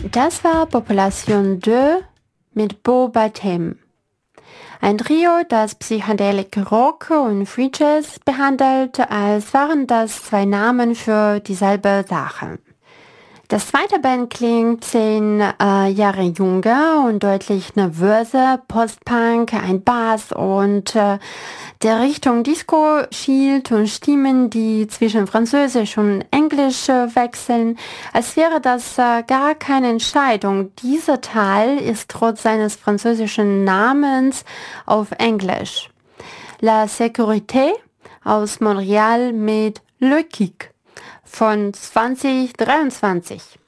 Das war Population 2 mit Beau Baptême. Ein Trio, das Psychedelic Rock und Free Jazz behandelt, als wären das zwei Namen für dieselbe Sache. Das zweite Band klingt 10 Jahre jünger und deutlich nervöser, Post-Punk, ein Bass und der Richtung Disco schielt und Stimmen, die zwischen Französisch und Englisch wechseln, als wäre das gar keine Entscheidung. Dieser Teil ist trotz seines französischen Namens auf Englisch. La Sécurité aus Montreal mit Le Kick von 2023.